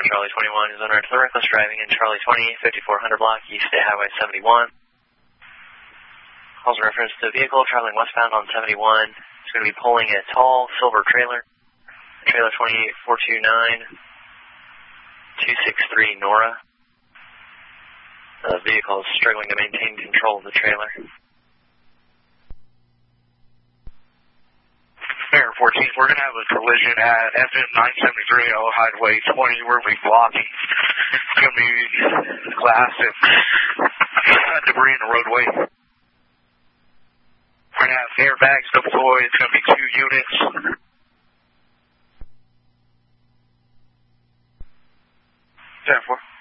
Charlie 21 is on route to the reckless driving in Charlie 20, 5400 block, East State Highway 71. Calls in reference to the vehicle traveling westbound on 71. It's going to be pulling a tall silver trailer. Trailer 28429, 263 Nora. The vehicle is struggling to maintain control of the trailer. Air 14, we're going to have a collision at FM 973 Highway 20. We're going to be blocking. It's going to be glass and debris in the roadway. We're going to have airbags deployed. It's going to be 2 units. 10-4.